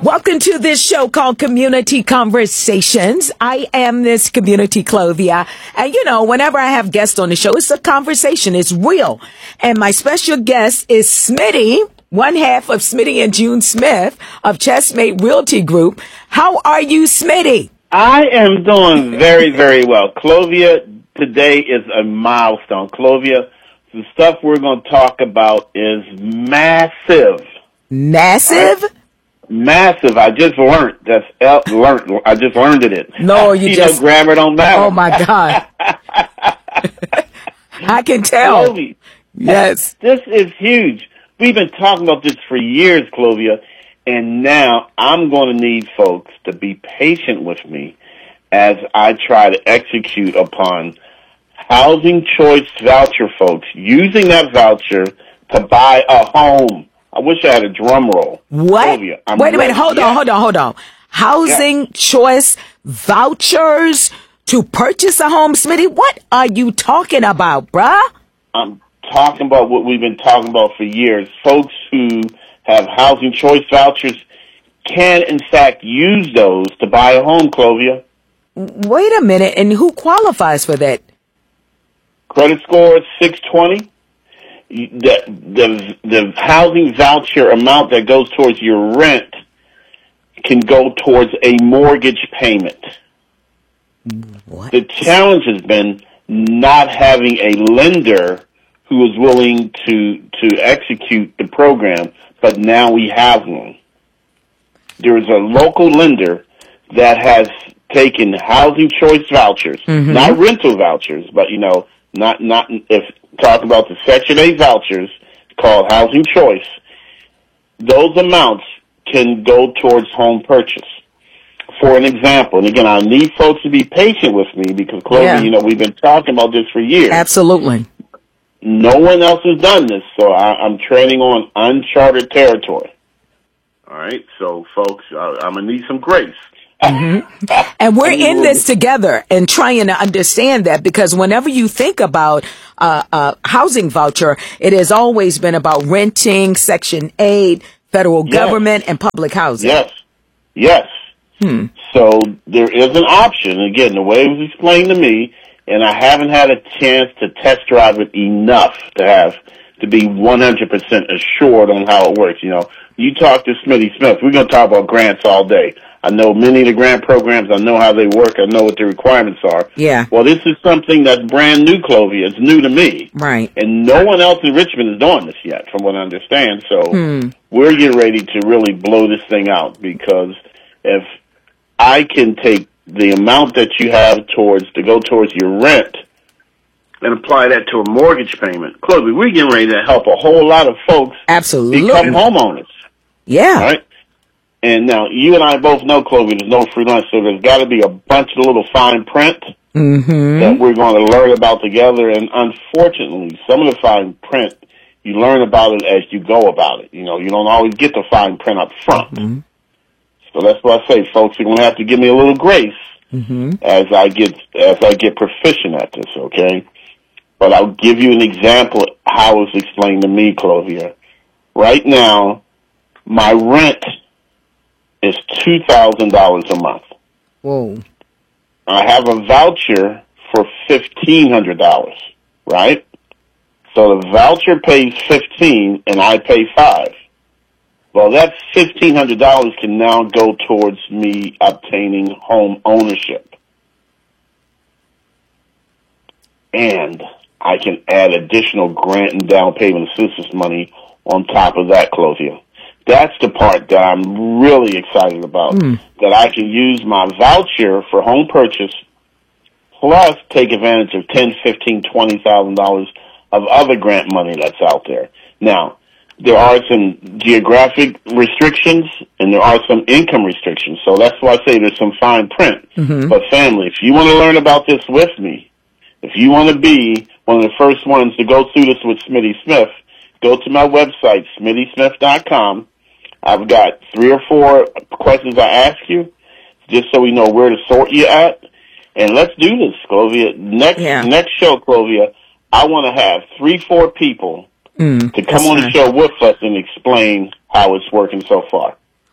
Welcome to this show called Community Conversations. I am Miss Community Clovia. And whenever I have guests on the show, it's a conversation. It's real. And my special guest is Smitty, one half of Smitty and June Smith of Chestmate Realty Group. How are you, Smitty? I am doing very, very well. Clovia, today is a milestone. Clovia, the stuff we're going to talk about is massive. Massive? Massive. I just learned. I just learned it. No, you just... grammar don't matter. Oh, my God. I can tell. Clovia, yes. This is huge. We've been talking about this for years, Clovia, and now I'm going to need folks to be patient with me as I try to execute upon housing choice voucher, folks, using that voucher to buy a home. I wish I had a drum roll. What? Wait a minute. Hold on. Housing choice vouchers to purchase a home, Smitty? What are you talking about, bruh? I'm talking about what we've been talking about for years. Folks who have housing choice vouchers can, in fact, use those to buy a home, Clovia. Wait a minute. And who qualifies for that? Credit score is 620. The housing voucher amount that goes towards your rent can go towards a mortgage payment. What? The challenge has been not having a lender who is willing to execute the program, but now we have one. There is a local lender that has taken housing choice vouchers, not rental vouchers, but not if talking about the Section 8 vouchers called housing choice. Those amounts can go towards home purchase. For an example, and again, I need folks to be patient with me because, Chloe, we've been talking about this for years. Absolutely. No one else has done this, so I'm treading on uncharted territory. All right, so folks, I'm going to need some grace. And we're in this together and trying to understand that, because whenever you think about housing voucher, it has always been about renting, Section 8, federal government, and public housing. Yes. So there is an option. Again, the way it was explained to me, and I haven't had a chance to test drive it enough to be 100% assured on how it works. You talk to Smitty Smith, we're going to talk about grants all day. I know many of the grant programs. I know how they work. I know what the requirements are. Yeah. Well, this is something that's brand new, Clovia. It's new to me. Right. And no one else in Richmond is doing this yet, from what I understand. So we're getting ready to really blow this thing out, because if I can take the amount that you have to go towards your rent and apply that to a mortgage payment, Clovia, we're getting ready to help a whole lot of folks become homeowners. Yeah. All right. And now, you and I both know, Chloe, there's no free lunch, so there's got to be a bunch of little fine print that we're going to learn about together. And unfortunately, some of the fine print, you learn about it as you go about it. You don't always get the fine print up front. So that's why I say, folks, you're going to have to give me a little grace as I get proficient at this, okay? But I'll give you an example of how it's explained to me, Clovia. Right now, my rent is $2,000 a month. Whoa. I have a voucher for $1,500, right? So the voucher pays $15 and I pay $5. Well, that $1,500 can now go towards me obtaining home ownership. And I can add additional grant and down payment assistance money on top of that, Clovia. That's the part that I'm really excited about, that I can use my voucher for home purchase plus take advantage of $10,000, $15,000, $20,000 of other grant money that's out there. Now, there are some geographic restrictions and there are some income restrictions, so that's why I say there's some fine print. But family, if you want to learn about this with me, if you want to be one of the first ones to go through this with Smitty Smith, go to my website, smittysmith.com. I've got 3 or 4 questions I ask you, just so we know where to sort you at. And let's do this, Clovia. Next show, Clovia, I want to have 3-4 people to come on the show with us and explain how it's working so far.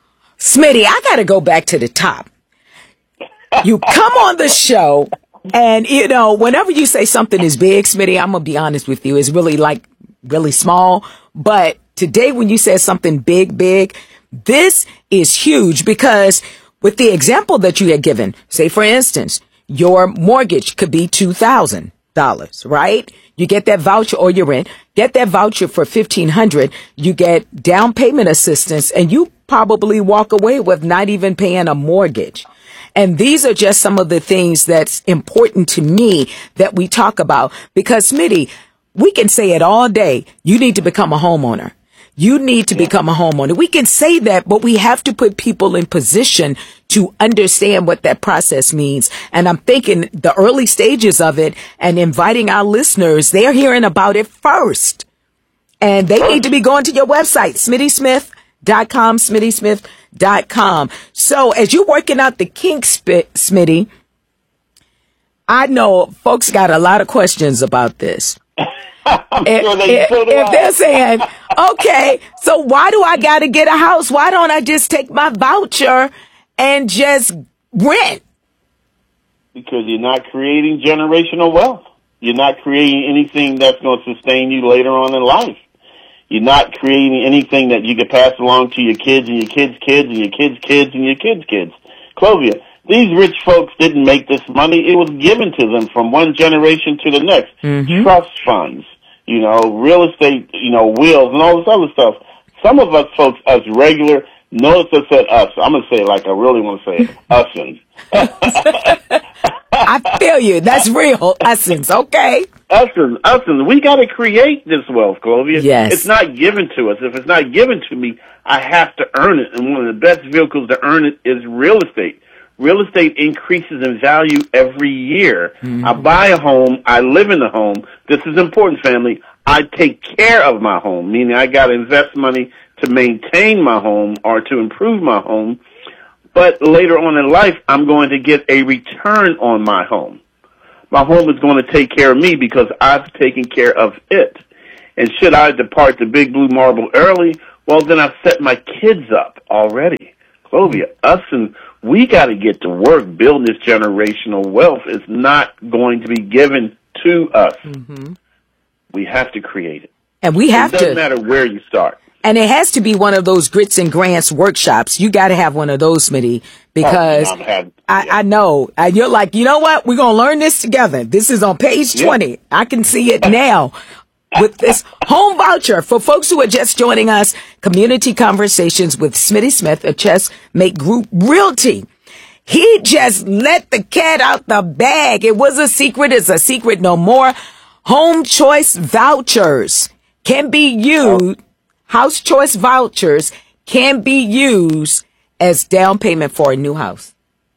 Smitty, I got to go back to the top. You come on the show and, you know, whenever you say something is big, Smitty, I'm going to be honest with you, it's really like really small. But today when you said something big, this is huge because with the example that you had given, say, for instance, your mortgage could be $2,000, right? You get that voucher or your rent, get that voucher for $1,500. You get down payment assistance and you probably walk away with not even paying a mortgage. And these are just some of the things that's important to me that we talk about because, Smitty, we can say it all day. You need to become a homeowner. You need to become a homeowner. We can say that, but we have to put people in position to understand what that process means. And I'm thinking the early stages of it and inviting our listeners, they're hearing about it first. And they need to be going to your website, SmittySmith.com, SmittySmith.com. So as you're working out the kinks, Smitty, I know folks got a lot of questions about this. If they're saying, okay, so why do I got to get a house? Why don't I just take my voucher and just rent? Because you're not creating generational wealth. You're not creating anything that's going to sustain you later on in life. You're not creating anything that you can pass along to your kids and your kids' kids and your kids' kids and your kids' kids. Clovia, these rich folks didn't make this money. It was given to them from one generation to the next. Mm-hmm. Trust funds, you know, real estate, you know, wills and all this other stuff. Some of us folks, us regular, notice I said us. I'm going to say it like I really want to say it. Usins. I feel you. That's real. Usins. Okay. Usins. We got to create this wealth, Clovia. Yes. It's not given to us. If it's not given to me, I have to earn it. And one of the best vehicles to earn it is real estate. Real estate increases in value every year. Mm-hmm. I buy a home. I live in the home. This is important, family. I take care of my home, meaning I got to invest money to maintain my home or to improve my home. But later on in life, I'm going to get a return on my home. My home is going to take care of me because I've taken care of it. And should I depart the big blue marble early, well, then I've set my kids up already. Clovia, we got to get to work building this generational wealth. It's not going to be given to us. Mm-hmm. We have to create it. And we have to. It doesn't matter where you start. And it has to be one of those grits and grants workshops. You got to have one of those, Smitty, because I know. And you're like, you know what? We're going to learn this together. This is on page 20. Yeah. I can see it now. With this home voucher for folks who are just joining us, Community Conversations with Smitty Smith of Chessmate Group Realty. He just let the cat out the bag. It was a secret. It's a secret no more. Home choice vouchers can be used. House choice vouchers can be used as down payment for a new house.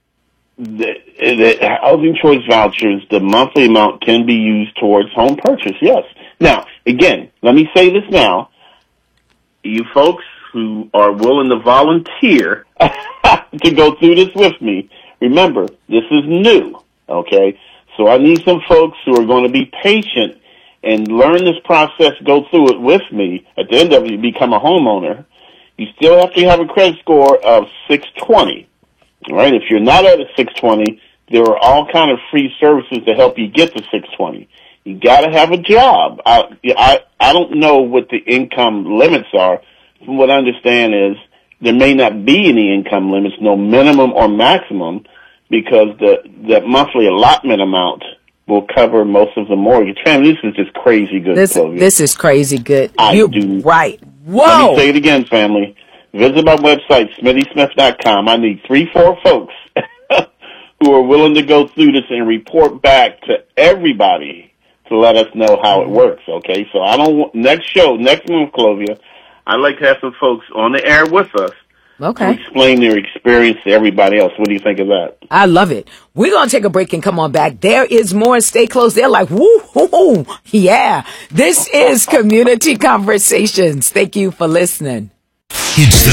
The housing choice vouchers, the monthly amount can be used towards home purchase, yes. Now, again, let me say this now. You folks who are willing to volunteer to go through this with me, remember, this is new, okay? So I need some folks who are going to be patient and learn this process, go through it with me. At the end of it, you become a homeowner. You still have to have a credit score of 620, all right? If you're not at a 620, there are all kind of free services to help you get to 620. You got to have a job. I don't know what the income limits are. From what I understand is there may not be any income limits, no minimum or maximum, because the monthly allotment amount will cover most of the mortgage. Family, this is just crazy good. This is crazy good. You're right. Whoa. Let me say it again, family. Visit my website, SmittySmith.com. I need 3-4 folks who are willing to go through this and report back to everybody to let us know how it works, okay? So next month, Clovia, I'd like to have some folks on the air with us to explain their experience to everybody else. What do you think of that? I love it. We're going to take a break and come on back. There is more. Stay close. They're like, woo, yeah. This is Community Conversations. Thank you for listening. It's the